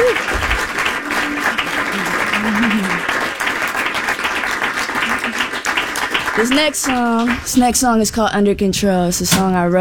This next song is called Under Control. It's a song I wrote